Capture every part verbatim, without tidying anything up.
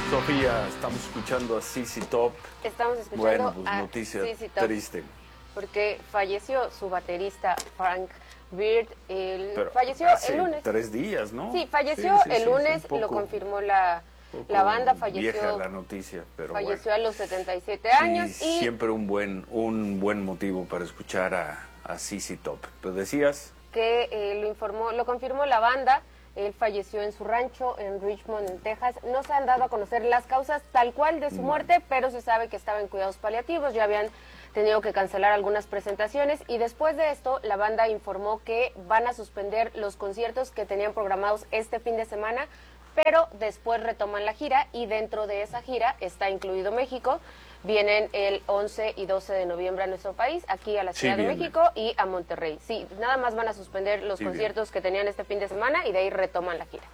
Sofía, estamos escuchando a Z Z Top. Estamos escuchando bueno, pues, a noticia Z Z Top, triste. porque falleció su baterista Frank Beard. El, Pero falleció hace el lunes. tres días, ¿no? Sí, falleció sí, sí, el sí, lunes, sí, poco, lo confirmó la, la banda. Falleció, vieja la noticia, pero falleció bueno. a los setenta y siete años. Y, Y siempre un buen, un buen motivo para escuchar a, a Z Z Top. ¿Tú decías? Que eh, lo informó, lo confirmó la banda. Él falleció en su rancho en Richmond, en Texas. No se han dado a conocer las causas tal cual de su muerte, pero se sabe que estaba en cuidados paliativos. Ya habían tenido que cancelar algunas presentaciones y después de esto la banda informó que van a suspender los conciertos que tenían programados este fin de semana, pero después retoman la gira y dentro de esa gira está incluido México. Vienen el once y doce de noviembre a nuestro país, aquí a la Ciudad sí, de viene. México y a Monterrey. Sí, nada más van a suspender los sí, conciertos que tenían este fin de semana y de ahí retoman la gira.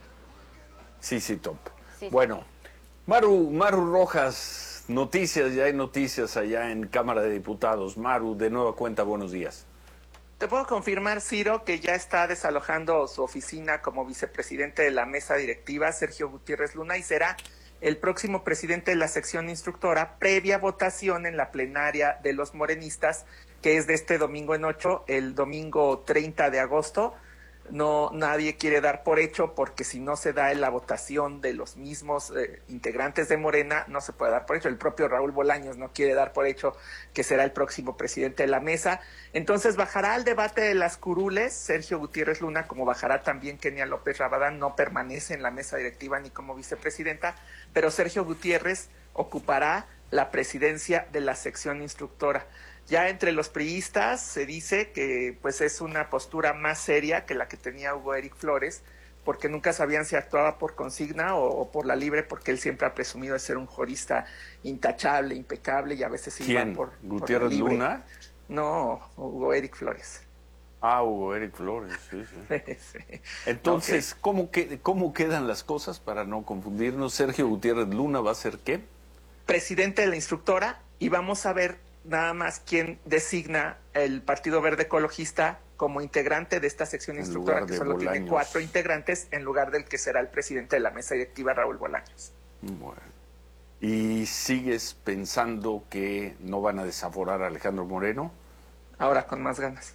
Z Z Top. Sí, sí. Bueno, Maru, Maru Rojas, noticias, ya hay noticias allá en Cámara de Diputados. Maru, de nueva cuenta, buenos días. Te puedo confirmar, Ciro, que ya está desalojando su oficina como vicepresidente de la mesa directiva, Sergio Gutiérrez Luna, y será el próximo presidente de la sección instructora, previa votación en la plenaria de los morenistas, que es de este domingo en ocho, el domingo treinta de agosto. No, nadie quiere dar por hecho, porque si no se da en la votación de los mismos eh, integrantes de Morena, no se puede dar por hecho. El propio Raúl Bolaños no quiere dar por hecho que será el próximo presidente de la mesa. Entonces bajará al debate de las curules Sergio Gutiérrez Luna, como bajará también Kenia López Rabadán. No permanece en la mesa directiva ni como vicepresidenta, pero Sergio Gutiérrez ocupará la presidencia de la sección instructora. Ya entre los priistas se dice que pues es una postura más seria que la que tenía Hugo Eric Flores, porque nunca sabían si actuaba por consigna o, o por la libre, porque él siempre ha presumido de ser un jurista intachable, impecable, y a veces se iba por, ¿Gutiérrez por la libre. Luna? No, Hugo Eric Flores. Ah, Hugo Eric Flores, sí, sí. sí. Entonces, Okay. ¿cómo, que, ¿cómo quedan las cosas para no confundirnos? Sergio Gutiérrez Luna va a ser ¿qué? Presidente de la instructora, y vamos a ver nada más quién designa el Partido Verde Ecologista como integrante de esta sección En instructora, lugar que de solo Bolaños. tiene cuatro integrantes, en lugar del que será el presidente de la mesa directiva, Raúl Bolaños. Bueno. ¿Y sigues pensando que no van a desaforar a Alejandro Moreno? Ahora con más ganas.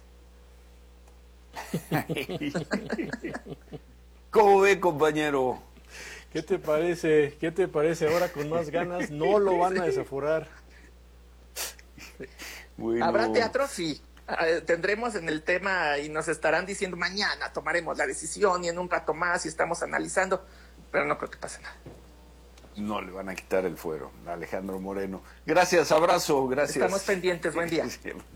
¿Cómo ve, compañero? ¿Qué te parece? ¿Qué te parece ahora con más ganas? No lo van a desaforar. Bueno. ¿Habrá teatro? Sí. Uh, tendremos en el tema y nos estarán diciendo mañana tomaremos la decisión y en un rato más y estamos analizando, pero no creo que pase nada. No le van a quitar el fuero a Alejandro Moreno. Gracias, abrazo, gracias. Estamos pendientes, buen día.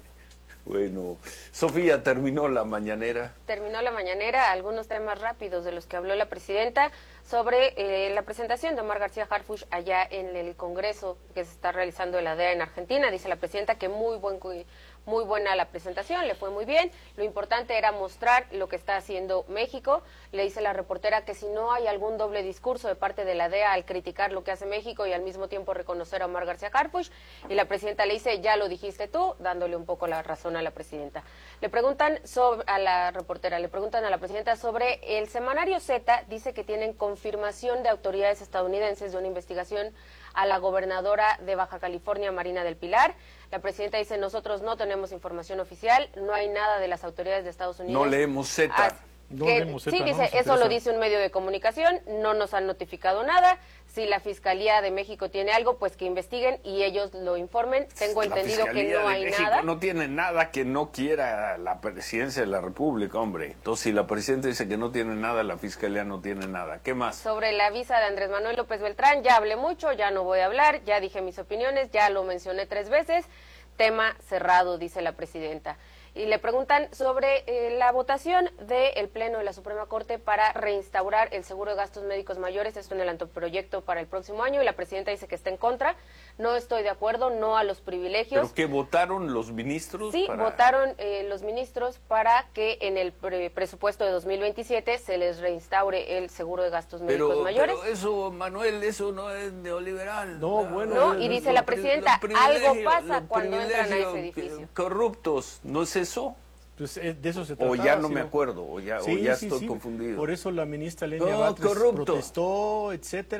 Bueno, Sofía, terminó la mañanera. Terminó la mañanera, algunos temas rápidos de los que habló la presidenta sobre eh, la presentación de Omar García Harfuch allá en el Congreso que se está realizando de la D E A en Argentina. Dice la presidenta que muy buen muy buena la presentación, le fue muy bien. Lo importante era mostrar lo que está haciendo México. Le dice la reportera que si no hay algún doble discurso de parte de la D E A al criticar lo que hace México y al mismo tiempo reconocer a Omar García Harfuch, y la presidenta le dice, ya lo dijiste tú, dándole un poco la razón a la presidenta. Le preguntan sobre, a la reportera, le preguntan a la presidenta sobre el semanario Z, dice que tienen confirmación de autoridades estadounidenses de una investigación a la gobernadora de Baja California, Marina del Pilar. La presidenta dice, nosotros no tenemos información oficial, no hay nada de las autoridades de Estados Unidos. No leemos Z. Ah, No que, leemos Z, sí, ¿no? dice, Se eso interesa. lo dice un medio de comunicación, no nos han notificado nada. Si la Fiscalía de México tiene algo, pues que investiguen y ellos lo informen. Tengo La entendido que Fiscalía no de hay México nada. no tiene nada que no quiera la presidencia de la República, hombre. Entonces, si la presidenta dice que no tiene nada, la Fiscalía no tiene nada. ¿Qué más? Sobre la visa de Andrés Manuel López Beltrán, ya hablé mucho, ya no voy a hablar, ya dije mis opiniones, ya lo mencioné tres veces. Tema cerrado, dice la presidenta. Y le preguntan sobre eh, la votación del Pleno de la Suprema Corte para reinstaurar el seguro de gastos médicos mayores, esto en el anteproyecto para el próximo año, y la presidenta dice que está en contra. No estoy de acuerdo, no a los privilegios. ¿Pero qué votaron los ministros? Sí, para... votaron eh, los ministros para que en el pre presupuesto de dos mil veintisiete se les reinstaure el seguro de gastos médicos pero, mayores. Pero eso, Manuel, eso no es neoliberal. No, bueno. No, y dice la presidenta, algo pasa cuando entran a ese edificio. Corruptos, ¿no es eso? Pues eh, de eso se trataba. O ya no sino... me acuerdo, o ya, sí, o ya sí, estoy sí. confundido. Por eso la ministra Lenia No, Batres corrupto. protestó, etcétera.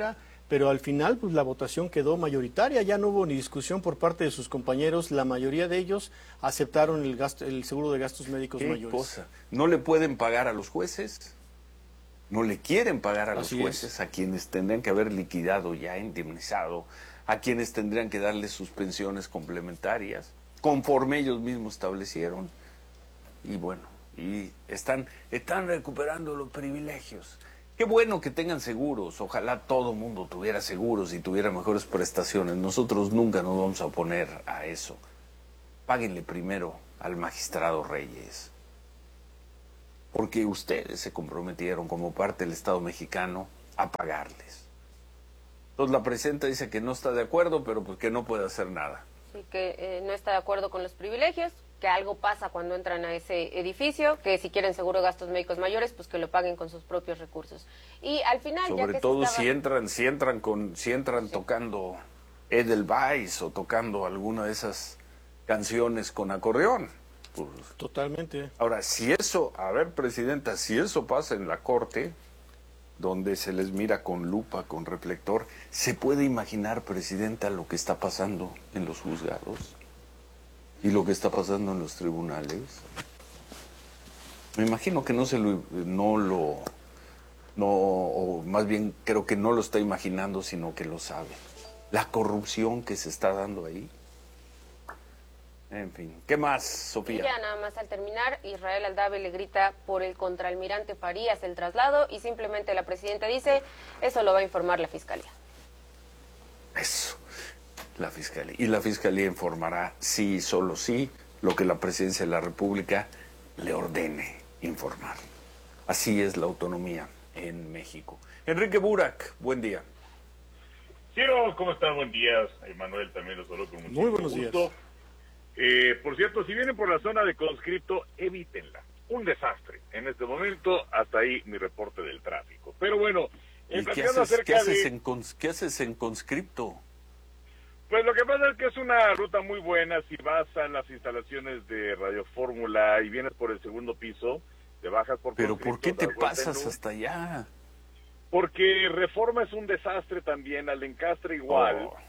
pero al final pues la votación quedó mayoritaria, ya no hubo ni discusión por parte de sus compañeros, la mayoría de ellos aceptaron el gasto, el seguro de gastos médicos ¿Qué mayores. cosa? ¿No le pueden pagar a los jueces? ¿No le quieren pagar a Así los jueces, es. a quienes tendrían que haber liquidado ya, indemnizado, a quienes tendrían que darles sus pensiones complementarias, conforme ellos mismos establecieron? Y bueno, y están, están recuperando los privilegios. Qué bueno que tengan seguros, ojalá todo mundo tuviera seguros y tuviera mejores prestaciones. Nosotros nunca nos vamos a oponer a eso. Páguenle primero al magistrado Reyes, porque ustedes se comprometieron como parte del Estado mexicano a pagarles. Entonces la presidenta dice que no está de acuerdo, pero pues que no puede hacer nada. Sí, que eh, no está de acuerdo con los privilegios, que algo pasa cuando entran a ese edificio, que si quieren seguro de gastos médicos mayores, pues que lo paguen con sus propios recursos. Y al final, Sobre ya que todo se estaba... si entran, si entran con, si entran sí. tocando Edelweiss o tocando alguna de esas canciones con acordeón. Pues, totalmente. Ahora, si eso, a ver, presidenta, si eso pasa en la corte, donde se les mira con lupa, con reflector, ¿se puede imaginar, presidenta, lo que está pasando en los juzgados? ¿Y lo que está pasando en los tribunales? Me imagino que no se lo, no lo, no, o más bien creo que no lo está imaginando, sino que lo sabe. La corrupción que se está dando ahí. En fin, ¿qué más, Sofía? Y ya nada más al terminar, Israel Aldave le grita por el contraalmirante Farías el traslado y simplemente la presidenta dice, eso lo va a informar la Fiscalía. Eso, la Fiscalía. Y la Fiscalía informará sí y solo sí lo que la Presidencia de la República le ordene informar. Así es la autonomía en México. Enrique Burak, buen día. Ciro, ¿cómo estás? Buen día. Manuel también los saludo con muchísimo Muy buenos gusto. días. Eh, por cierto, si vienen por la zona de conscripto, evítenla. Un desastre. En este momento, hasta ahí mi reporte del tráfico. Pero bueno, ¿Y qué haces, ¿qué, haces de... en cons... ¿qué haces en conscripto? Pues lo que pasa es que es una ruta muy buena. Si vas a las instalaciones de Radio Fórmula y vienes por el segundo piso, te bajas por ¿Pero por qué te pasas en... hasta allá? Porque Reforma es un desastre también, al Encastre igual. Oh.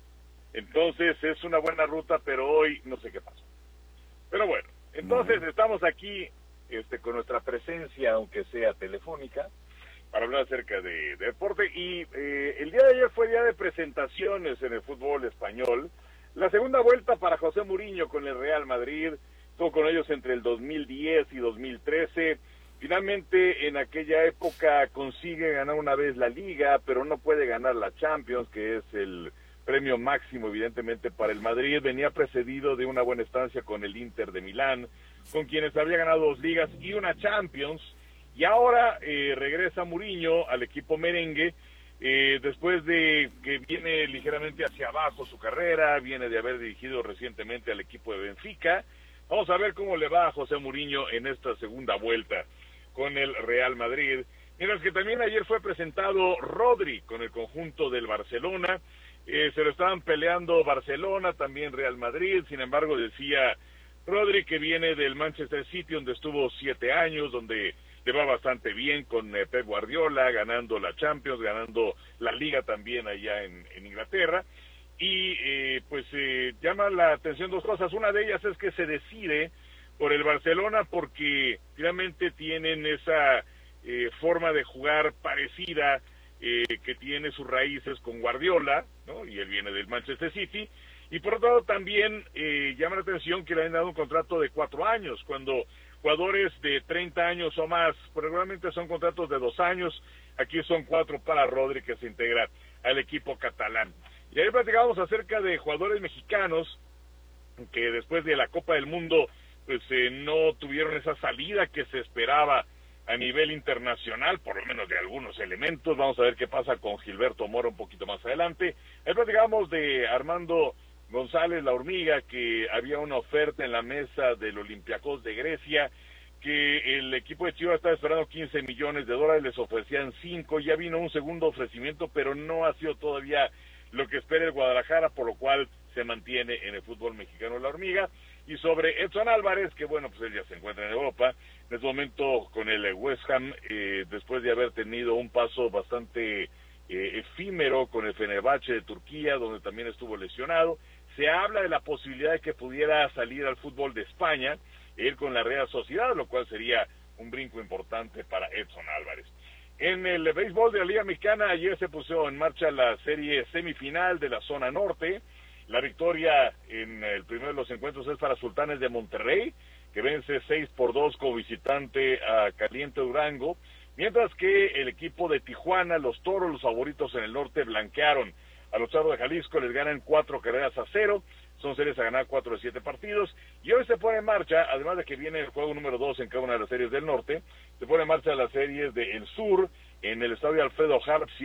Entonces es una buena ruta, pero hoy no sé qué pasó. Pero bueno, entonces no. estamos aquí este, con nuestra presencia, aunque sea telefónica, para hablar acerca de, de deporte. Y eh, el día de ayer fue día de presentaciones en el fútbol español. La segunda vuelta para José Mourinho con el Real Madrid, estuvo con ellos entre el dos mil diez y dos mil trece. Finalmente, en aquella época consigue ganar una vez la Liga, pero no puede ganar la Champions, que es el premio máximo, evidentemente, para el Madrid. Venía precedido de una buena estancia con el Inter de Milán, con quienes había ganado dos ligas y una Champions. Y ahora eh, regresa Mourinho al equipo merengue, eh, después de que viene ligeramente hacia abajo su carrera, viene de haber dirigido recientemente al equipo de Benfica. Vamos a ver cómo le va a José Mourinho en esta segunda vuelta con el Real Madrid. Mientras que también ayer fue presentado Rodri con el conjunto del Barcelona. Eh, se lo estaban peleando Barcelona, también Real Madrid. Sin embargo, decía Rodri que viene del Manchester City, donde estuvo siete años, donde le va bastante bien con eh, Pep Guardiola, ganando la Champions, ganando la Liga también allá en, en Inglaterra. Y eh, pues eh, llama la atención dos cosas. Una de ellas es que se decide por el Barcelona porque finalmente tienen esa eh, forma de jugar parecida, eh, que tiene sus raíces con Guardiola, ¿no? Y él viene del Manchester City. Y por otro lado también eh, llama la atención que le han dado un contrato de cuatro años, cuando jugadores de treinta años o más, probablemente son contratos de dos años, aquí son cuatro para Rodri, que se integra al equipo catalán. Y ahí platicábamos acerca de jugadores mexicanos que después de la Copa del Mundo pues eh, no tuvieron esa salida que se esperaba a nivel internacional, por lo menos de algunos elementos. Vamos a ver qué pasa con Gilberto Mora un poquito más adelante. Ahí platicábamos de Armando González, la hormiga, que había una oferta en la mesa del Olympiacos de Grecia, que el equipo de Chivas estaba esperando quince millones de dólares, les ofrecían cinco, ya vino un segundo ofrecimiento, pero no ha sido todavía lo que espera el Guadalajara, por lo cual se mantiene en el fútbol mexicano la hormiga. Y sobre Edson Álvarez, que bueno, pues él ya se encuentra en Europa, en este momento con el West Ham, eh, después de haber tenido un paso bastante eh, efímero con Fenerbahce de Turquía, donde también estuvo lesionado. Se habla de la posibilidad de que pudiera salir al fútbol de España e ir con la Real Sociedad, lo cual sería un brinco importante para Edson Álvarez. En el béisbol de la Liga Mexicana, ayer se puso en marcha la serie semifinal de la zona norte. La victoria en el primero de los encuentros es para Sultanes de Monterrey, que vence seis por dos como visitante a Caliente Durango, mientras que el equipo de Tijuana, los Toros, los favoritos en el norte, blanquearon a los Charros de Jalisco, les ganan cuatro carreras a cero, son series a ganar cuatro de siete partidos, y hoy se pone en marcha, además de que viene el juego número dos en cada una de las series del norte, se pone en marcha las series del sur, en el estadio Alfredo Harp,